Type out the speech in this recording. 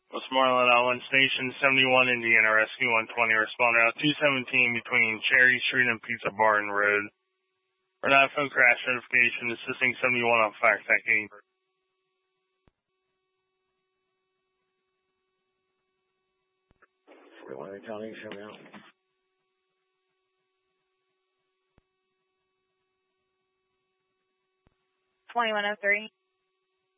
Westmoreland Island Station 71 Indiana Rescue 120 responded out 217 between Cherry Street and Pizza Barn Road. For an iPhone crash notification, assisting 71 on fire checking. 41 County, show me out. 2103.